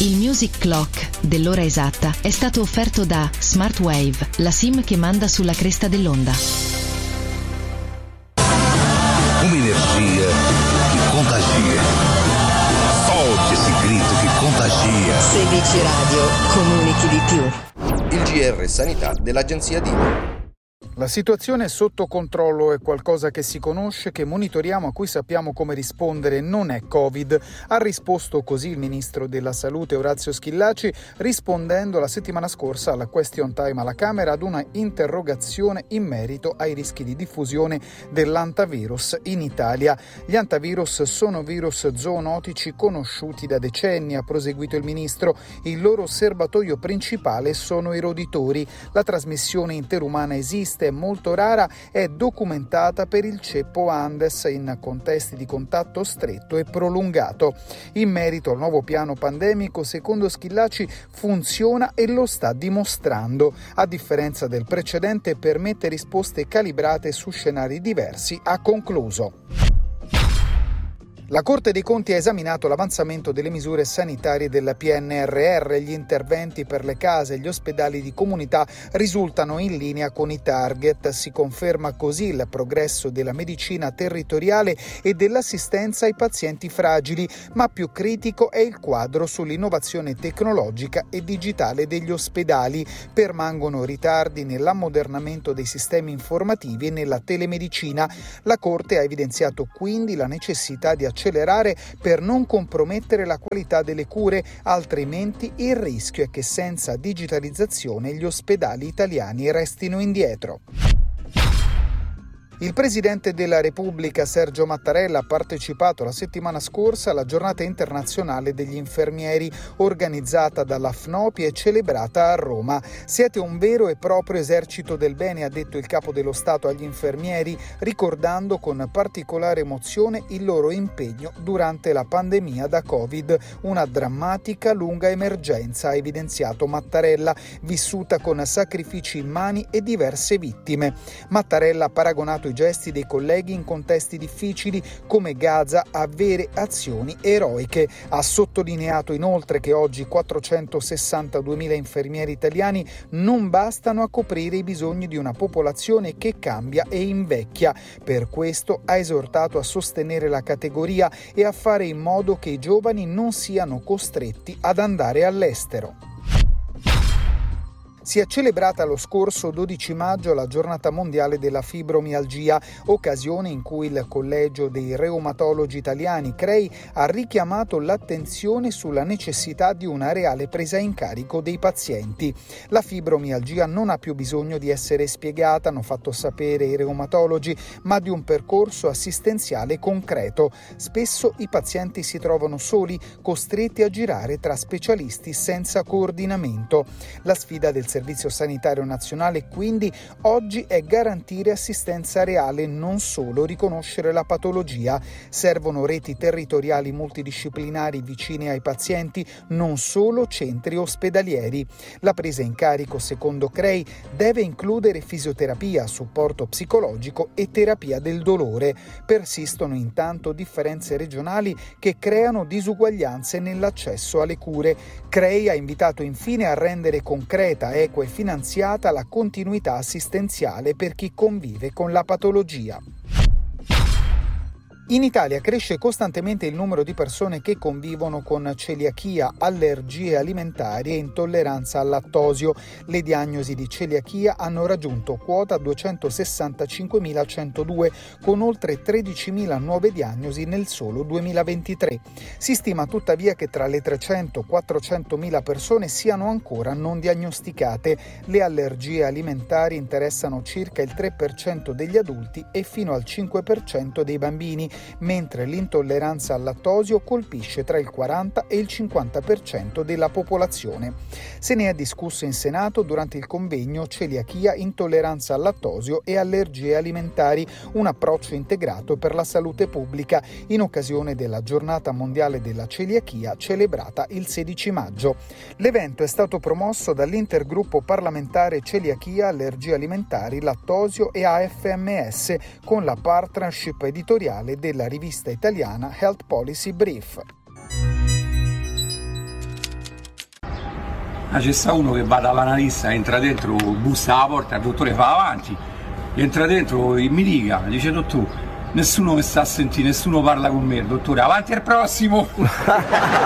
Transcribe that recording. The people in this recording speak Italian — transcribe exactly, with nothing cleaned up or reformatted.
Il Music Clock dell'ora esatta è stato offerto da Smartwave, la SIM che manda sulla cresta dell'onda. Un'energia che contagia. Forte esse grito che contagia. sedici Radio, comunichi di più. Il G R Sanità dell'Agenzia Dino. La situazione è sotto controllo, è qualcosa che si conosce, che monitoriamo, a cui sappiamo come rispondere, non è Covid. Ha risposto così il ministro della Salute Orazio Schillaci, rispondendo la settimana scorsa alla question time alla Camera ad una interrogazione in merito ai rischi di diffusione dell'antavirus in Italia. Gli antavirus sono virus zoonotici conosciuti da decenni, ha proseguito il ministro. Il loro serbatoio principale sono i roditori. La trasmissione interumana esiste, è molto rara, è documentata per il ceppo Andes in contesti di contatto stretto e prolungato. In merito al nuovo piano pandemico, secondo Schillaci, funziona e lo sta dimostrando. A differenza del precedente, permette risposte calibrate su scenari diversi, ha concluso. La Corte dei Conti ha esaminato l'avanzamento delle misure sanitarie del P N R R. Gli interventi per le case e gli ospedali di comunità risultano in linea con i target. Si conferma così il progresso della medicina territoriale e dell'assistenza ai pazienti fragili, ma più critico è il quadro sull'innovazione tecnologica e digitale degli ospedali. Permangono ritardi nell'ammodernamento dei sistemi informativi e nella telemedicina. La Corte ha evidenziato quindi la necessità di accelerare per non compromettere la qualità delle cure, altrimenti il rischio è che senza digitalizzazione gli ospedali italiani restino indietro. Il Presidente della Repubblica Sergio Mattarella ha partecipato la settimana scorsa alla Giornata internazionale degli infermieri organizzata dalla F N O P I e celebrata a Roma. Siete un vero e proprio esercito del bene, ha detto il Capo dello Stato agli infermieri, ricordando con particolare emozione il loro impegno durante la pandemia da Covid, una drammatica lunga emergenza, ha evidenziato Mattarella, vissuta con sacrifici immani e diverse vittime. Mattarella ha paragonato i gesti dei colleghi in contesti difficili come Gaza a vere azioni eroiche. Ha sottolineato inoltre che oggi quattrocentosessantaduemila infermieri italiani non bastano a coprire i bisogni di una popolazione che cambia e invecchia. Per questo ha esortato a sostenere la categoria e a fare in modo che i giovani non siano costretti ad andare all'estero. Si è celebrata lo scorso dodici maggio la giornata mondiale della fibromialgia, occasione in cui il Collegio dei Reumatologi Italiani, C R E I, ha richiamato l'attenzione sulla necessità di una reale presa in carico dei pazienti. La fibromialgia non ha più bisogno di essere spiegata, hanno fatto sapere i reumatologi, ma di un percorso assistenziale concreto. Spesso i pazienti si trovano soli, costretti a girare tra specialisti senza coordinamento. La sfida del Servizio Sanitario Nazionale quindi oggi è garantire assistenza reale, non solo riconoscere la patologia. Servono reti territoriali multidisciplinari vicine ai pazienti, non solo centri ospedalieri. La presa in carico, secondo C R E I, deve includere fisioterapia, supporto psicologico e terapia del dolore. Persistono intanto differenze regionali che creano disuguaglianze nell'accesso alle cure. C R E I ha invitato infine a rendere concreta, equa e finanziata la continuità assistenziale per chi convive con la patologia. In Italia cresce costantemente il numero di persone che convivono con celiachia, allergie alimentari e intolleranza al lattosio. Le diagnosi di celiachia hanno raggiunto quota duecentosessantacinquemilacentodue, con oltre tredicimila nuove diagnosi nel solo duemilaventitré. Si stima tuttavia che tra le trecento quattrocentomila persone siano ancora non diagnosticate. Le allergie alimentari interessano circa il tre per cento degli adulti e fino al cinque per cento dei bambini, mentre l'intolleranza al lattosio colpisce tra il quaranta e il cinquanta per cento della popolazione. Se ne è discusso in Senato durante il convegno Celiachia, intolleranza al lattosio e allergie alimentari, un approccio integrato per la salute pubblica, in occasione della Giornata Mondiale della Celiachia celebrata il sedici maggio. L'evento è stato promosso dall'Intergruppo Parlamentare Celiachia, Allergie Alimentari, Lattosio e A F M S con la partnership editoriale della rivista italiana Health Policy Brief. Ma c'è sta uno che va dall'analista, entra dentro, bussa alla porta, il dottore fa avanti, entra dentro e mi dica, dice dottore, nessuno mi sta a sentire, nessuno parla con me, dottore, avanti al prossimo!